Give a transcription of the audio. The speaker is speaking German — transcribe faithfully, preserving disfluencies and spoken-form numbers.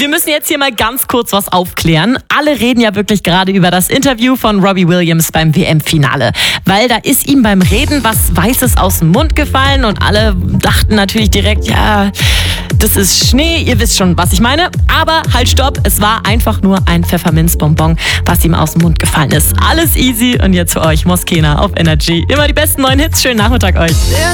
Wir müssen jetzt hier mal ganz kurz was aufklären. Alle reden ja wirklich gerade über das Interview von Robbie Williams beim W M-Finale. Weil da ist ihm beim Reden was Weißes aus dem Mund gefallen und alle dachten natürlich direkt, ja, das ist Schnee, ihr wisst schon, was ich meine. Aber halt, stopp, es war einfach nur ein Pfefferminzbonbon, was ihm aus dem Mund gefallen ist. Alles easy und jetzt für euch Moskena auf Energy. Immer die besten neuen Hits. Schönen Nachmittag euch.